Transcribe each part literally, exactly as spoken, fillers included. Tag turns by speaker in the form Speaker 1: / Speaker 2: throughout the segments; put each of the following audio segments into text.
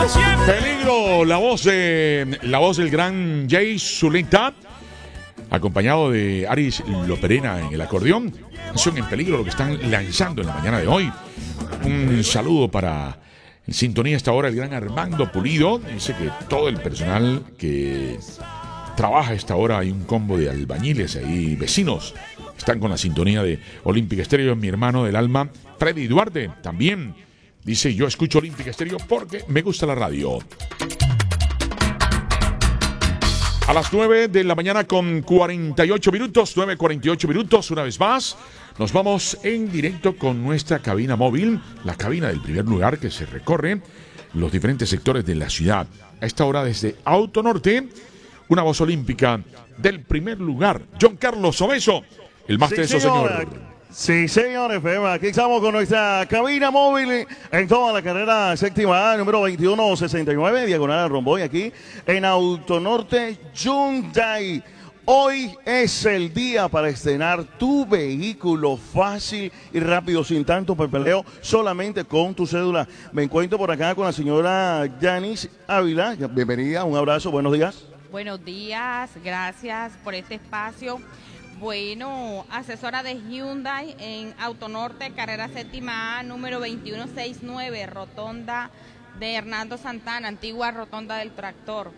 Speaker 1: Peligro, la voz de la voz del gran Jay Zuleta, acompañado de Aris Loperena en el acordeón. Son En Peligro lo que están lanzando en la mañana de hoy. Un saludo para, en sintonía a esta hora, el gran Armando Pulido. Dice que todo el personal que trabaja a esta hora, hay un combo de albañiles ahí, vecinos, están con la sintonía de Olímpica Estéreo. Mi hermano del alma, Freddy Duarte, también dice: yo escucho Olímpica Estéreo porque me gusta la radio. A las nueve de la mañana con cuarenta y ocho minutos, nueve cuarenta y ocho minutos, una vez más, nos vamos en directo con nuestra cabina móvil, la cabina del primer lugar que se recorre los diferentes sectores de la ciudad. A esta hora desde Auto Norte, una voz olímpica del primer lugar, John Carlos Obeso, el más teso, sí, señor. señor.
Speaker 2: Sí, señores, aquí estamos con nuestra cabina móvil en toda la carrera séptima A, número veintiuno sesenta y nueve, diagonal al Romboy, aquí en Autonorte Hyundai. Hoy es el día para estrenar tu vehículo fácil y rápido, sin tanto papeleo, solamente con tu cédula. Me encuentro por acá con la señora Yanis Ávila. Bienvenida, un abrazo, buenos días.
Speaker 3: Buenos días, gracias por este espacio. Bueno, asesora de Hyundai en Autonorte, carrera séptima A, número veintiuno sesenta y nueve, rotonda de Hernando Santana, antigua rotonda del tractor.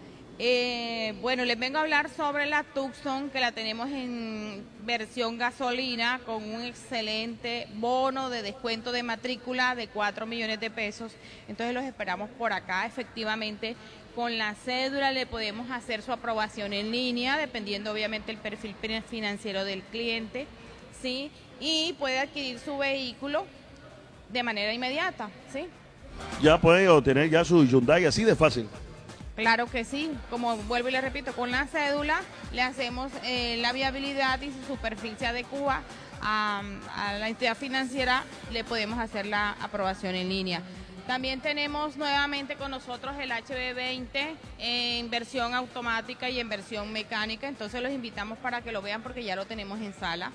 Speaker 3: Eh, bueno, les vengo a hablar sobre la Tucson, que la tenemos en versión gasolina, con un excelente bono de descuento de matrícula de cuatro millones de pesos. Entonces los esperamos por acá, efectivamente. Con la cédula le podemos hacer su aprobación en línea, dependiendo obviamente el perfil financiero del cliente, ¿sí? Y puede adquirir su vehículo de manera inmediata, ¿sí?
Speaker 2: Ya puede obtener ya su Hyundai así de fácil.
Speaker 3: Claro que sí, como vuelvo y le repito, con la cédula le hacemos eh, la viabilidad, y si su perfil se adecua a, a la entidad financiera, le podemos hacer la aprobación en línea. También tenemos nuevamente con nosotros el H B veinte en versión automática y en versión mecánica, entonces los invitamos para que lo vean porque ya lo tenemos en sala.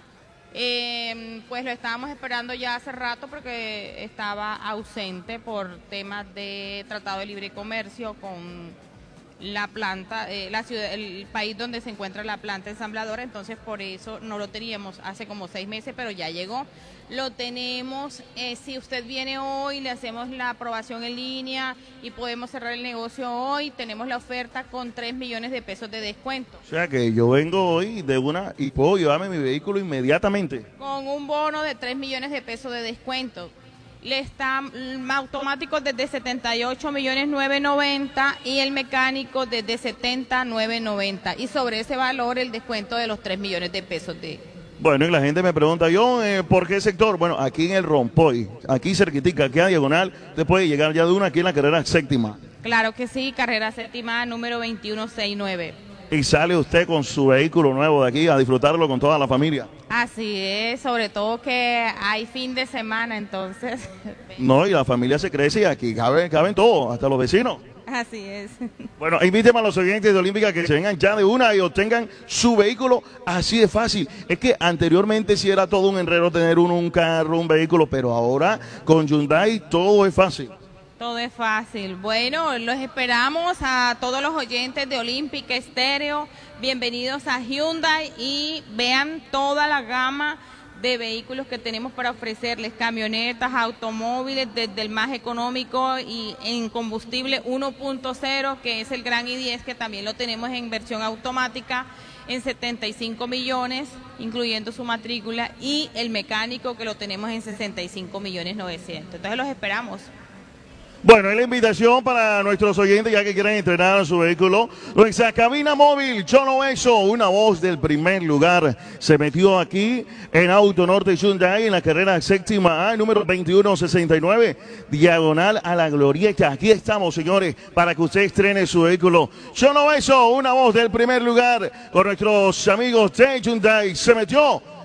Speaker 3: Eh, pues lo estábamos esperando ya hace rato porque estaba ausente por temas de Tratado de Libre Comercio con la planta, eh, la ciudad, el país donde se encuentra la planta ensambladora, entonces por eso no lo teníamos hace como seis meses, pero ya llegó. Lo tenemos, eh, si usted viene hoy, le hacemos la aprobación en línea y podemos cerrar el negocio hoy. Tenemos la oferta con tres millones de pesos de descuento.
Speaker 2: O sea que yo vengo hoy de una y puedo llevarme mi vehículo inmediatamente.
Speaker 3: Con un bono de tres millones de pesos de descuento. Le está automático desde setenta y ocho millones novecientos noventa y el mecánico desde setenta novecientos noventa. Y sobre ese valor el descuento de los tres millones de pesos de...
Speaker 2: Bueno, y la gente me pregunta, yo, eh, ¿por qué sector? Bueno, aquí en el Rompoy, aquí cerquitica, aquí a diagonal, usted puede llegar ya de una aquí en la carrera séptima.
Speaker 3: Claro que sí, carrera séptima, número veintiuno sesenta y nueve.
Speaker 2: Y sale usted con su vehículo nuevo de aquí a disfrutarlo con toda la familia.
Speaker 3: Así es, sobre todo que hay fin de semana, entonces...
Speaker 2: No, y la familia se crece y aquí caben, caben todos, hasta los vecinos.
Speaker 3: Así es.
Speaker 2: Bueno, invíteme a los oyentes de Olímpica que se vengan ya de una y obtengan su vehículo así de fácil. Es que anteriormente sí era todo un enredo tener uno, un carro, un vehículo, pero ahora con Hyundai todo es fácil.
Speaker 3: Todo es fácil. Bueno, los esperamos a todos los oyentes de Olímpica Estéreo. Bienvenidos a Hyundai y vean toda la gama de vehículos que tenemos para ofrecerles, camionetas, automóviles, desde el más económico y en combustible uno punto cero, que es el Gran i diez, que también lo tenemos en versión automática en setenta y cinco millones, incluyendo su matrícula, y el mecánico, que lo tenemos en sesenta y cinco millones novecientos. Entonces los esperamos.
Speaker 2: Bueno, es la invitación para nuestros oyentes ya que quieran entrenar su vehículo. Nuestra cabina móvil, Cholo Eso, una voz del primer lugar, se metió aquí en Auto Norte Hyundai en la carrera séptima A, número veintiuno sesenta y nueve, diagonal a la Glorieta. Aquí estamos, señores, para que usted estrene su vehículo. Cholo Eso, una voz del primer lugar, con nuestros amigos de Hyundai, se metió